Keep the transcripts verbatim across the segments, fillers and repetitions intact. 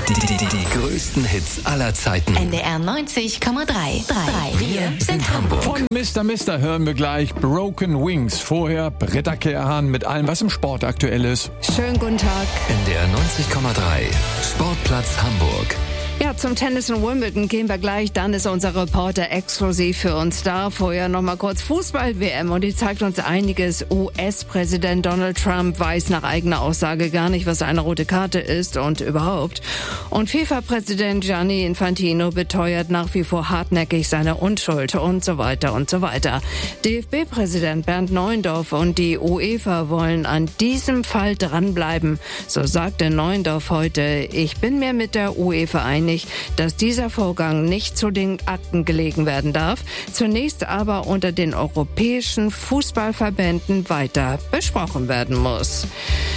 Die, die, die, die größten Hits aller Zeiten. N D R neunzig Komma drei. Wir sind Hamburg. Von Mister Mister hören wir gleich Broken Wings. Vorher Britta Kehrhahn mit allem, was im Sport aktuell ist. Schönen guten Tag. N D R neunzig Komma drei. Sportplatz Hamburg. Ja, zum Tennis in Wimbledon gehen wir gleich. Dann ist unser Reporter exklusiv für uns da. Vorher noch mal kurz Fußball-W M und die zeigt uns einiges. U S-Präsident Donald Trump weiß nach eigener Aussage gar nicht, was eine rote Karte ist und überhaupt. Und FIFA-Präsident Gianni Infantino beteuert nach wie vor hartnäckig seine Unschuld und so weiter und so weiter. D F B-Präsident Bernd Neuendorf und die UEFA wollen an diesem Fall dranbleiben. So sagte Neuendorf heute: Ich bin mir mit der UEFA einig, dass dieser Vorgang nicht zu den Akten gelegen werden darf, zunächst aber unter den europäischen Fußballverbänden weiter besprochen werden muss.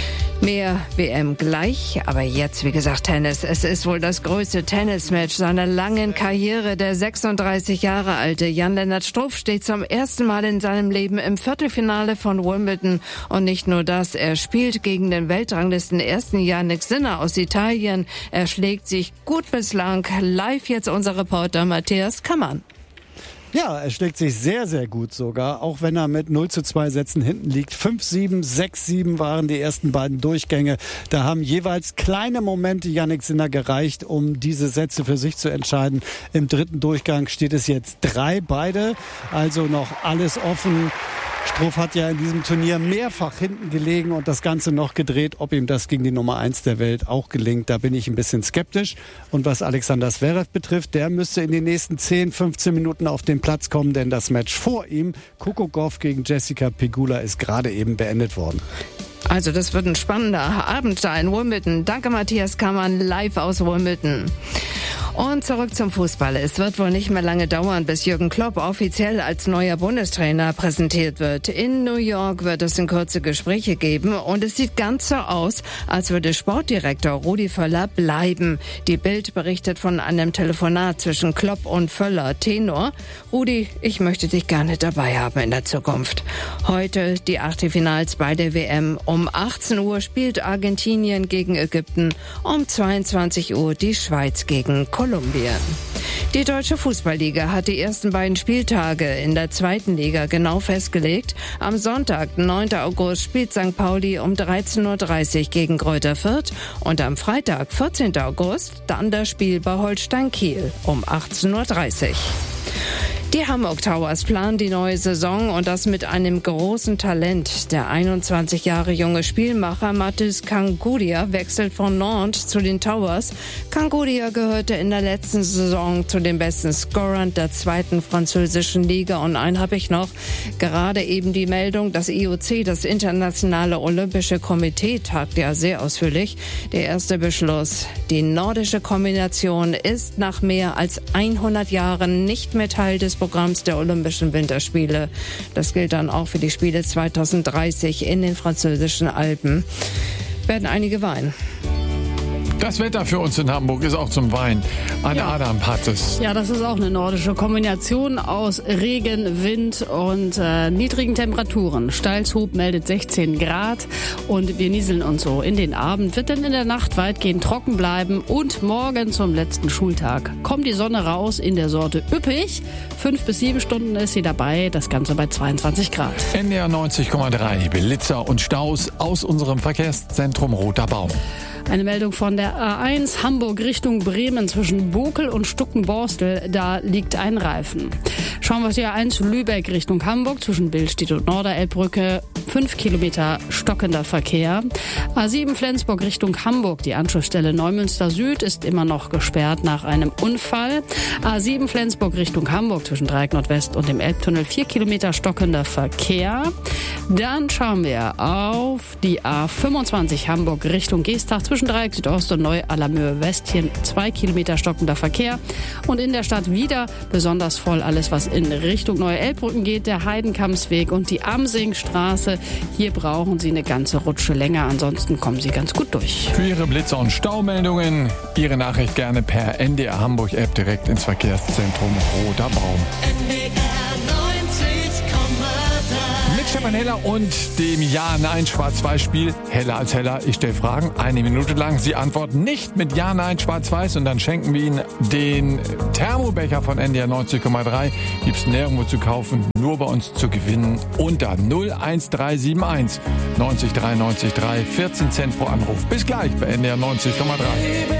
Mehr W M gleich, aber jetzt, wie gesagt, Tennis. Es ist wohl das größte Tennismatch seiner langen Karriere. Der sechsunddreißig Jahre alte Jan-Lennart Struff steht zum ersten Mal in seinem Leben im Viertelfinale von Wimbledon. Und nicht nur das, er spielt gegen den Weltranglisten ersten Jannik Sinner aus Italien. Er schlägt sich gut bislang. Live jetzt unser Reporter Matthias Kammann. Ja, er schlägt sich sehr, sehr gut sogar, auch wenn er mit null zu zwei Sätzen hinten liegt. fünf sieben, sechs sieben waren die ersten beiden Durchgänge. Da haben jeweils kleine Momente Jannik Sinner gereicht, um diese Sätze für sich zu entscheiden. Im dritten Durchgang steht es jetzt drei beide, also noch alles offen. Struff hat ja in diesem Turnier mehrfach hinten gelegen und das Ganze noch gedreht. Ob ihm das gegen die Nummer eins der Welt auch gelingt, da bin ich ein bisschen skeptisch. Und was Alexander Zverev betrifft, der müsste in den nächsten zehn, fünfzehn Minuten auf den Platz kommen, denn das Match vor ihm, Coco Gauff gegen Jessica Pegula, ist gerade eben beendet worden. Also das wird ein spannender Abend da in Wimbledon. Danke Matthias Kammann, live aus Wimbledon. Und zurück zum Fußball. Es wird wohl nicht mehr lange dauern, bis Jürgen Klopp offiziell als neuer Bundestrainer präsentiert wird. In New York wird es in Kürze Gespräche geben und es sieht ganz so aus, als würde Sportdirektor Rudi Völler bleiben. Die Bild berichtet von einem Telefonat zwischen Klopp und Völler. Tenor: Rudi, ich möchte dich gerne dabei haben in der Zukunft. Heute die Achtelfinals bei der W M. Um achtzehn Uhr spielt Argentinien gegen Ägypten. Um zweiundzwanzig Uhr die Schweiz gegen Kolumbien. Die Deutsche Fußballliga hat die ersten beiden Spieltage in der zweiten Liga genau festgelegt. Am Sonntag, neunten August, spielt Sankt Pauli um dreizehn Uhr dreißig gegen Greuther Fürth und am Freitag, vierzehnten August, dann das Spiel bei Holstein Kiel um achtzehn Uhr dreißig. Die Hamburg Towers planen die neue Saison und das mit einem großen Talent. Der einundzwanzig Jahre junge Spielmacher Mathis Kangudia wechselt von Nantes zu den Towers. Kangudia gehörte in der letzten Saison zu den besten Scorern der zweiten französischen Liga. Und einen habe ich noch. Gerade eben die Meldung, das I O C, das Internationale Olympische Komitee, tagt ja sehr ausführlich. Der erste Beschluss: Die nordische Kombination ist nach mehr als hundert Jahren nicht mehr Teil des Programms der Olympischen Winterspiele. Das gilt dann auch für die Spiele zweitausenddreißig in den französischen Alpen. Werden einige weinen. Das Wetter für uns in Hamburg ist auch zum Weinen. Anne Ja. Adam hat es. Ja, das ist auch eine nordische Kombination aus Regen, Wind und äh, niedrigen Temperaturen. Steilshub meldet sechzehn Grad und wir nieseln uns so in den Abend. Wird dann in der Nacht weitgehend trocken bleiben und morgen zum letzten Schultag kommt die Sonne raus in der Sorte üppig. Fünf bis sieben Stunden ist sie dabei, das Ganze bei zweiundzwanzig Grad. N D R neunzig Komma drei. Blitzer und Staus aus unserem Verkehrszentrum Roter Baum. Eine Meldung von der A eins Hamburg Richtung Bremen zwischen Bokel und Stuckenborstel. Da liegt ein Reifen. Schauen wir auf die A eins Lübeck Richtung Hamburg zwischen Billstedt und Norderelbbrücke. Fünf Kilometer stockender Verkehr. A sieben Flensburg Richtung Hamburg. Die Anschlussstelle Neumünster Süd ist immer noch gesperrt nach einem Unfall. A sieben Flensburg Richtung Hamburg zwischen Dreieck Nordwest und dem Elbtunnel. Vier Kilometer stockender Verkehr. Dann schauen wir auf die A fünfundzwanzig Hamburg Richtung Geestach zwischen Dreieck Südost und Neu-Allermöhe Westchen. Zwei Kilometer stockender Verkehr. Und in der Stadt wieder besonders voll alles, was in Richtung Neue Elbbrücken geht. Der Heidenkampsweg und die Amsingstraße. Hier brauchen Sie eine ganze Rutsche länger. Ansonsten kommen Sie ganz gut durch. Für Ihre Blitzer- und Staumeldungen Ihre Nachricht gerne per N D R Hamburg App direkt ins Verkehrszentrum Roter Baum. N D R neunzig Komma drei. Mit Stefan Heller und dem Ja-Nein-Schwarz-Weiß-Spiel. Heller als Heller. Ich stelle Fragen, eine Minute lang. Sie antworten nicht mit Ja-Nein-Schwarz-Weiß und dann schenken wir Ihnen den Thermobecher von N D R neunzig Komma drei. Gibt's nirgendwo zu kaufen, nur bei uns zu gewinnen unter null eins drei sieben eins neunzig drei neunzig drei. vierzehn Cent pro Anruf. Bis gleich bei N D R neunzig Komma drei.